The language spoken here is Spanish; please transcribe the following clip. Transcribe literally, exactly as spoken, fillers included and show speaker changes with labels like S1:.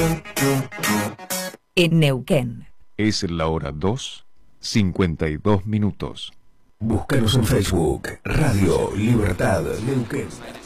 S1: En Neuquén.
S2: Es la hora dos, cincuenta y dos minutos.
S3: Búscanos en Facebook, Radio Libertad Neuquén.